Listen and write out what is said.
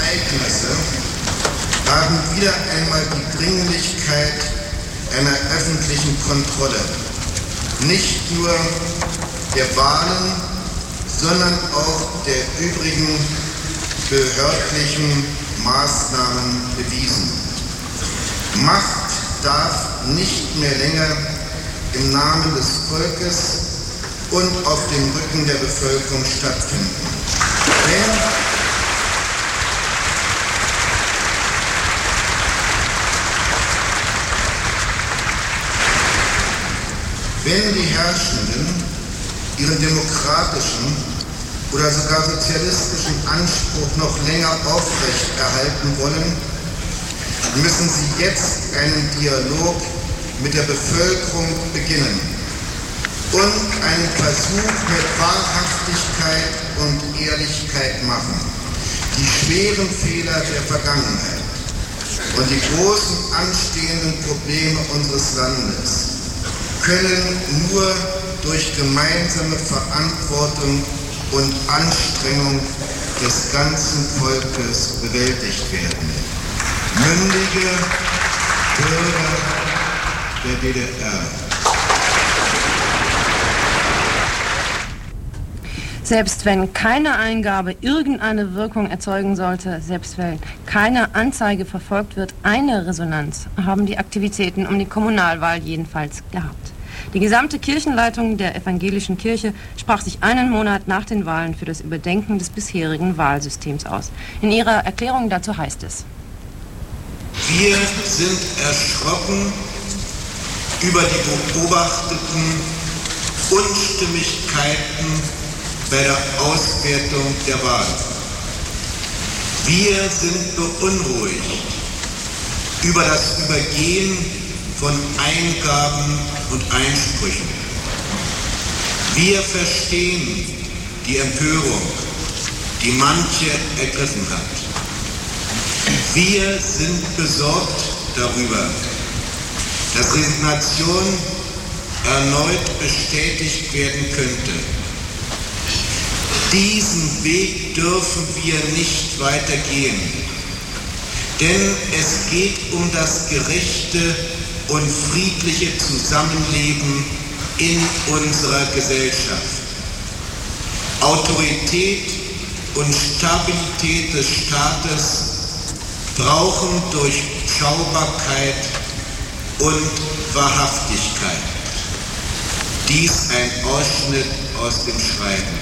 Ereignisse haben wieder einmal die Dringlichkeit einer öffentlichen Kontrolle, nicht nur der Wahlen, sondern auch der übrigen behördlichen Maßnahmen bewiesen. Macht darf nicht mehr länger im Namen des Volkes und auf dem Rücken der Bevölkerung stattfinden. Wenn die Herrschenden ihren demokratischen oder sogar sozialistischen Anspruch noch länger aufrechterhalten wollen, müssen sie jetzt einen Dialog mit der Bevölkerung beginnen und einen Versuch mit Wahrhaftigkeit und Ehrlichkeit machen. Die schweren Fehler der Vergangenheit und die großen anstehenden Probleme unseres Landes können nur durch gemeinsame Verantwortung und Anstrengung des ganzen Volkes bewältigt werden. Mündige Bürger der DDR. Selbst wenn keine Eingabe irgendeine Wirkung erzeugen sollte, selbst wenn keine Anzeige verfolgt wird, eine Resonanz haben die Aktivitäten um die Kommunalwahl jedenfalls gehabt. Die gesamte Kirchenleitung der evangelischen Kirche sprach sich einen Monat nach den Wahlen für das Überdenken des bisherigen Wahlsystems aus. In ihrer Erklärung dazu heißt es: Wir sind erschrocken über die beobachteten Unstimmigkeiten bei der Auswertung der Wahl. Wir sind beunruhigt über das Übergehen von Eingaben und Einsprüchen. Wir verstehen die Empörung, die manche ergriffen hat. Wir sind besorgt darüber, dass Resignation erneut bestätigt werden könnte. Diesen Weg dürfen wir nicht weitergehen, denn es geht um das gerechte und friedliche Zusammenleben in unserer Gesellschaft. Autorität und Stabilität des Staates brauchen Durchschaubarkeit und Wahrhaftigkeit. Dies ein Ausschnitt aus dem Schreiben.